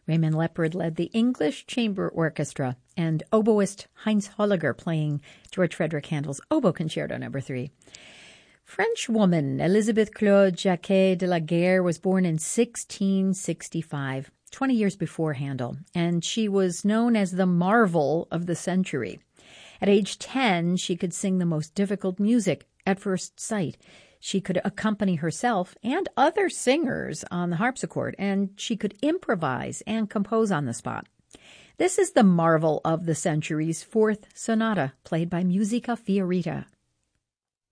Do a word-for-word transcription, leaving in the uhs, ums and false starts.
Raymond Leppard led the English Chamber Orchestra, and oboist Heinz Holliger playing George Frederick Handel's Oboe Concerto Number three. French woman Elizabeth Claude Jacquet de la Guerre was born in sixteen sixty-five, twenty years before Handel, and she was known as the marvel of the century. At age ten, she could sing the most difficult music at first sight. She could accompany herself and other singers on the harpsichord, and she could improvise and compose on the spot. This is the marvel of the century's fourth sonata, played by Musica Fiorita.